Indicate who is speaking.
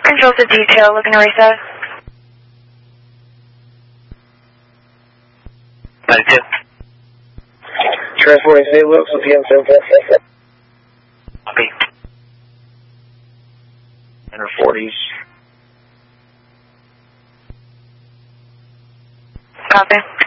Speaker 1: Control to detail, looking to recess.
Speaker 2: 92.
Speaker 3: Transporting St. Luke's with PM 747.
Speaker 2: Copy. 140s.
Speaker 1: Copy.